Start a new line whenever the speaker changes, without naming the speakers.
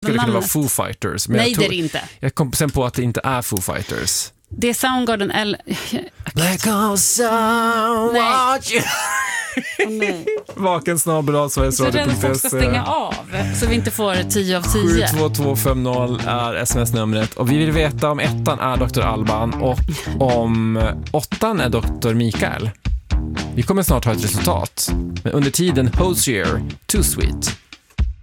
skulle kunna vara
namnet.
Foo Fighters. Men
Nej, det är det inte.
Jag kom sen på att det inte är Foo Fighters.
Det är Soundgarden eller...
Black Hole Sun, watch you.
Nej.
Vaken snabbel
Så rädd att folk ska stänga av, så vi inte får 10 av 10.
72250 är sms-numret. Och vi vill veta om 1:an är Dr. Alban och om 8:an är Dr. Mikael. Vi kommer snart ha ett resultat. Men under tiden, Hozier, Too Sweet.